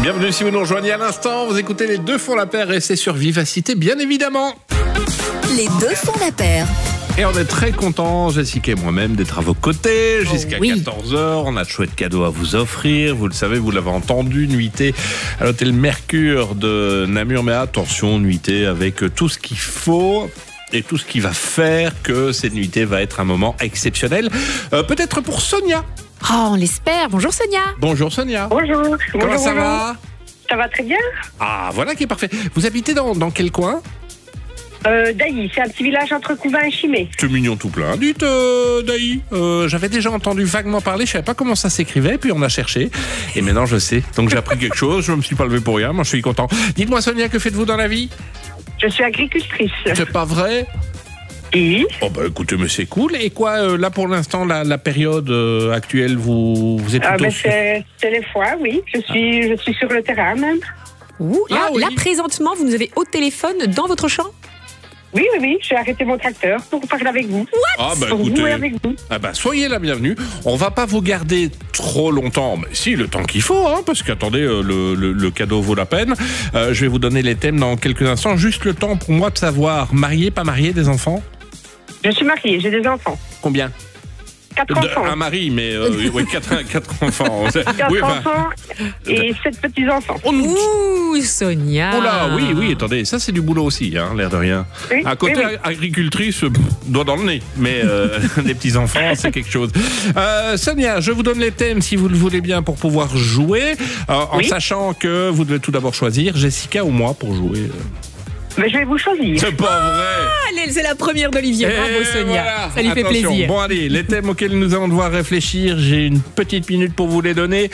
Bienvenue si vous nous rejoignez à l'instant. Vous écoutez Les Deux font la paire et c'est sur Vivacité, bien évidemment. Les Deux font la paire. Et on est très contents, Jessica et moi-même, d'être à vos côtés jusqu'à 14h. On a de chouettes cadeaux à vous offrir. Vous le savez, vous l'avez entendu, nuitée à l'hôtel Mercure de Namur. Mais attention, nuitée avec tout ce qu'il faut et tout ce qui va faire que cette nuitée va être un moment exceptionnel. Peut-être pour Sonia. Oh, on l'espère. Bonjour Sonia. Bonjour Sonia. Bonjour. Comment ça va ? Ça va très bien. Ah, voilà qui est parfait. Vous habitez dans quel coin ? Dailly, c'est un petit village entre Couvin et Chimay. C'est mignon tout plein. Dites, Daï, j'avais déjà entendu vaguement parler, je savais pas comment ça s'écrivait, puis on a cherché, et maintenant je sais. Donc j'ai appris quelque chose, je me suis pas levé pour rien, moi je suis content. Dites-moi Sonia, que faites-vous dans la vie ? Je suis agricultrice. C'est pas vrai ? Oui. Oh bah écoutez, mais c'est cool. Et quoi, là pour l'instant, la période actuelle, vous êtes plutôt... c'est les foires, oui. Je suis sur le terrain même. Ouh, là, oui. là, présentement, vous nous avez au téléphone dans votre champ ? Oui, j'ai arrêté mon tracteur pour parler avec vous. Ah bah pour écoutez, jouer avec vous. ah bah soyez la bienvenue. On va pas vous garder trop longtemps, mais si, le temps qu'il faut, hein, parce qu'attendez, le cadeau vaut la peine. Je vais vous donner les thèmes dans quelques instants. Juste le temps pour moi de savoir, marié, pas marié, des enfants ? Je suis mariée, j'ai des enfants. Combien ? 4 enfants. Un mari, mais oui, 4 enfants. 4 Oui, enfin, enfants et 7 petits-enfants. Ouh, Sonia. Oh là, oui, attendez, ça c'est du boulot aussi, hein, l'air de rien. Oui, À côté, oui. agricultrice, doigt dans le nez, mais les petits-enfants, c'est quelque chose. Sonia, je vous donne les thèmes, si vous le voulez bien, pour pouvoir jouer, en sachant que vous devez tout d'abord choisir Jessica ou moi pour jouer. Mais je vais vous choisir. C'est pas vrai. Allez, c'est la première d'Olivier. Bravo Sonia. Voilà. Ça lui fait Attention. plaisir. Bon allez, les thèmes auxquels nous allons devoir réfléchir, j'ai une petite minute pour vous les donner.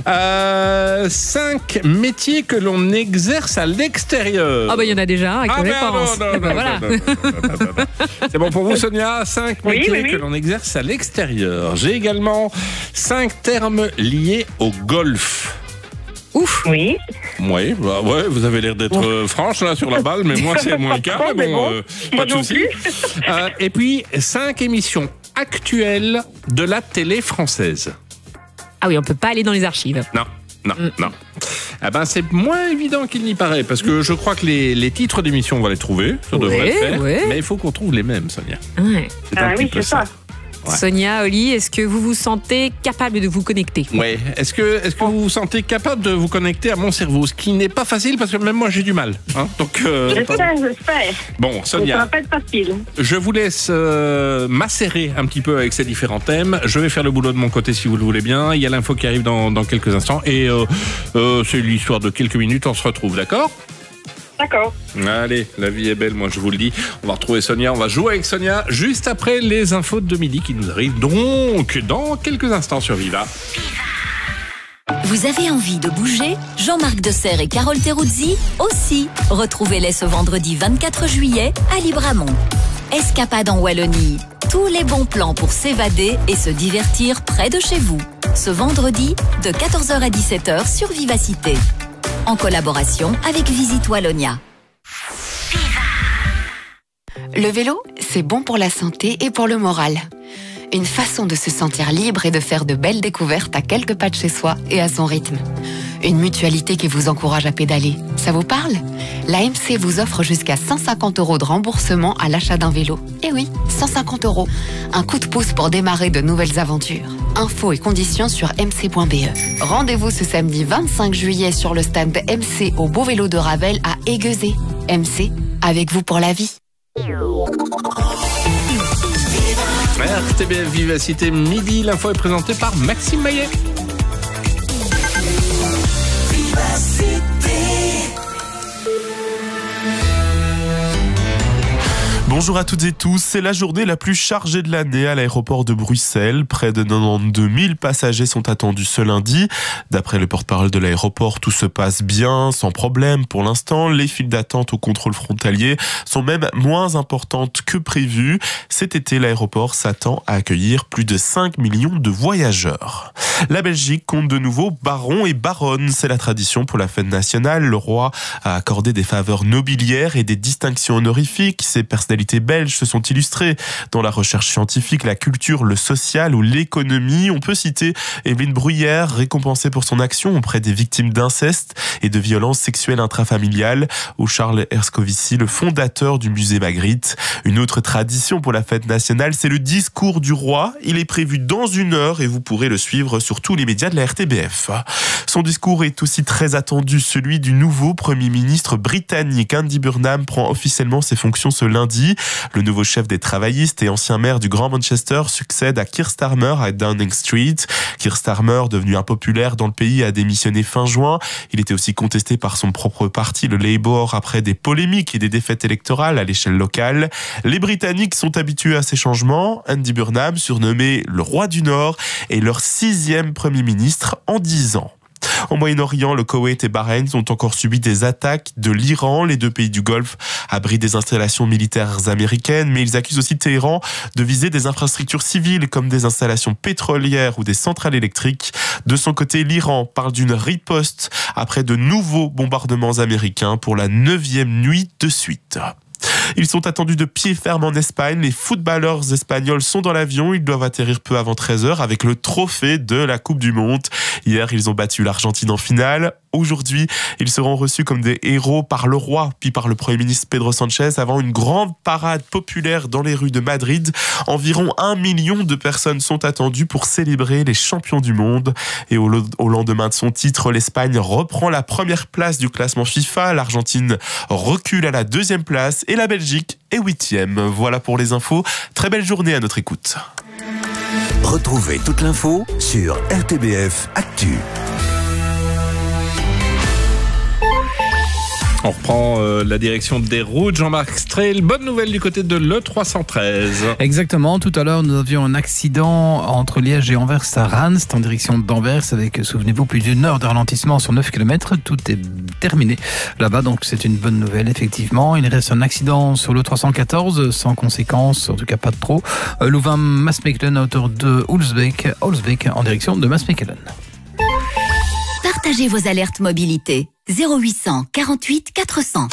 5 métiers que l'on exerce à l'extérieur. Ah bah il y en a déjà un avec Ah les ben réponses. non, Voilà. non. C'est bon pour vous Sonia, 5 Oui, métiers oui. que l'on exerce à l'extérieur. J'ai également 5 termes liés au golf. Ouf. Oui. Oui, bah ouais, vous avez l'air d'être franche là sur la balle, mais moi c'est moins le cas. Oh, mais bon, pas moi de non souci. plus. Et puis 5 émissions actuelles de la télé française. Ah oui, on peut pas aller dans les archives. Non. Ah ben c'est moins évident qu'il n'y paraît, parce que je crois que les titres d'émissions on va les trouver, ça devrait le faire, mais il faut qu'on trouve les mêmes, Sonia. Ouais. C'est un petit peu c'est ça. Ouais. Sonia, Oli, est-ce que vous vous sentez capable de vous connecter ? Ouais. Est-ce que vous vous sentez capable de vous connecter à mon cerveau, ce qui n'est pas facile parce que même moi j'ai du mal. Hein. Donc J'espère. bon, Ça va Sonia, pas être facile. je vous laisse macérer un petit peu avec ces différents thèmes. Je vais faire le boulot de mon côté si vous le voulez bien. Il y a l'info qui arrive dans quelques instants et c'est l'histoire de quelques minutes. On se retrouve, d'accord ? D'accord. Allez, la vie est belle, moi je vous le dis. On va retrouver Sonia, on va jouer avec Sonia juste après les infos de midi qui nous arrivent donc dans quelques instants sur Viva. Vous avez envie de bouger ? Jean-Marc Desserre et Carole Teruzzi aussi. Retrouvez-les ce vendredi 24 juillet à Libramont. Escapade en Wallonie. Tous les bons plans pour s'évader et se divertir près de chez vous. Ce vendredi de 14h à 17h sur Vivacité. En collaboration avec Visite Wallonia. Le vélo, c'est bon pour la santé et pour le moral. Une façon de se sentir libre et de faire de belles découvertes à quelques pas de chez soi et à son rythme. Une mutualité qui vous encourage à pédaler. Ça vous parle ? L'AMC vous offre jusqu'à 150 € de remboursement à l'achat d'un vélo. Eh oui, 150 €. Un coup de pouce pour démarrer de nouvelles aventures. Infos et conditions sur mc.be. Rendez-vous ce samedi 25 juillet sur le stand MC au Beau Vélo de Ravel à Aiguezé. MC, avec vous pour la vie. RTBF Vivacité midi, l'info est présentée par Maxime Maillet. Bonjour à toutes et tous, c'est la journée la plus chargée de l'année à l'aéroport de Bruxelles. Près de 92 000 passagers sont attendus ce lundi. D'après le porte-parole de l'aéroport, tout se passe bien, sans problème pour l'instant. Les files d'attente au contrôle frontalier sont même moins importantes que prévu. Cet été, l'aéroport s'attend à accueillir plus de 5 millions de voyageurs. La Belgique compte de nouveau barons et baronnes. C'est la tradition pour la fête nationale. Le roi a accordé des faveurs nobiliaires et des distinctions honorifiques. Ces personnalités célébrités belges se sont illustrées dans la recherche scientifique, la culture, le social ou l'économie. On peut citer Evelyne Bruyère, récompensée pour son action auprès des victimes d'inceste et de violences sexuelles intrafamiliales, ou Charles Herscovici, le fondateur du musée Magritte. Une autre tradition pour la fête nationale, c'est le discours du roi. Il est prévu dans 1 heure et vous pourrez le suivre sur tous les médias de la RTBF. Son discours est aussi très attendu, celui du nouveau Premier ministre britannique. Andy Burnham prend officiellement ses fonctions ce lundi. Le nouveau chef des travaillistes et ancien maire du Grand Manchester succède à Keir Starmer à Downing Street. Keir Starmer, devenu impopulaire dans le pays, a démissionné fin juin. Il était aussi contesté par son propre parti, le Labour, après des polémiques et des défaites électorales à l'échelle locale. Les Britanniques sont habitués à ces changements. Andy Burnham, surnommé le roi du Nord, est leur 6e Premier ministre en 10 ans. En Moyen-Orient, le Koweït et Bahreïn ont encore subi des attaques de l'Iran. Les 2 pays du Golfe abritent des installations militaires américaines, mais ils accusent aussi Téhéran de viser des infrastructures civiles comme des installations pétrolières ou des centrales électriques. De son côté, l'Iran parle d'une riposte après de nouveaux bombardements américains pour la 9e nuit de suite. Ils sont attendus de pied ferme en Espagne. Les footballeurs espagnols sont dans l'avion. Ils doivent atterrir peu avant 13h avec le trophée de la Coupe du Monde. Hier, ils ont battu l'Argentine en finale. Aujourd'hui, ils seront reçus comme des héros par le roi, puis par le Premier ministre Pedro Sanchez, avant une grande parade populaire dans les rues de Madrid. Environ 1 million de personnes sont attendues pour célébrer les champions du monde. Et au lendemain de son titre, l'Espagne reprend la première place du classement FIFA. L'Argentine recule à la 2e place et la Belgique est 8e. Voilà pour les infos. Très belle journée à notre écoute. Retrouvez toute l'info sur RTBF Actu. On reprend la direction des routes. Jean-Marc Strehl, bonne nouvelle du côté de l'E313. Exactement. Tout à l'heure, nous avions un accident entre Liège et Anvers à Rannes, en direction d'Anvers, avec, souvenez-vous, plus d'1 heure de ralentissement sur 9 km. Tout est terminé là-bas, donc c'est une bonne nouvelle, effectivement. Il reste un accident sur l'E314, sans conséquence, en tout cas pas de trop. Louvain-Maasmechelen à hauteur de Hulsbeek en direction de Maasmechelen. Partagez vos alertes mobilité. 0800 48 400.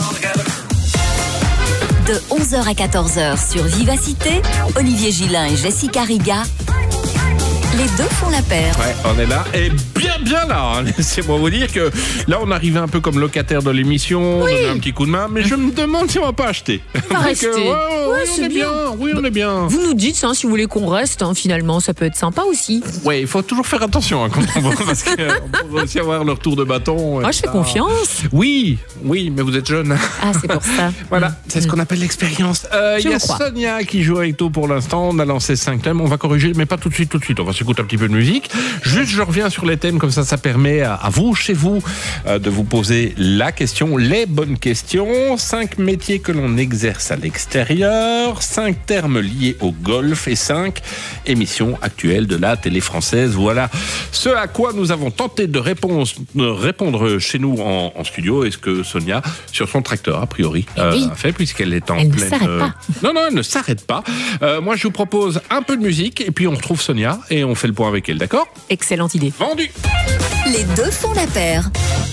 De 11h à 14h sur Vivacité, Olivier Gillin et Jessica Riga. Les deux font la paire. Ouais, on est là et bien là. Laissez-moi vous dire que là, on arrivait un peu comme locataire de l'émission, on donnait un petit coup de main, mais je me demande si on va pas acheter. Pas rester. On est bien. Oui, on est bien. Vous nous dites, si vous voulez qu'on reste, finalement, ça peut être sympa aussi. Oui, il faut toujours faire attention quand on va, parce qu'on peut aussi avoir le retour de bâton. Moi, je fais confiance. Oui, mais vous êtes jeune. Ah, c'est pour ça. Voilà, c'est ce qu'on appelle l'expérience. Il y a Sonia qui joue avec nous pour l'instant. On a lancé 5 thèmes. On va corriger, mais pas tout de suite. On va s'écouter un petit peu de musique. Juste, je reviens sur les thèmes, comme ça permet à vous, chez vous, de vous poser la question, les bonnes questions. 5 métiers que l'on exerce à l'extérieur, 5 termes liés au golf et 5 émissions actuelles de la télé française. Voilà ce à quoi nous avons tenté de répondre chez nous en studio. Est-ce que Sonia, sur son tracteur, a priori, a fait, puisqu'elle est en pleine... Elle ne s'arrête pas. Non, elle ne s'arrête pas. Moi, je vous propose un peu de musique et puis on retrouve Sonia et on fait le point avec elle, d'accord ? Excellente idée. Vendu. Les deux font la paire.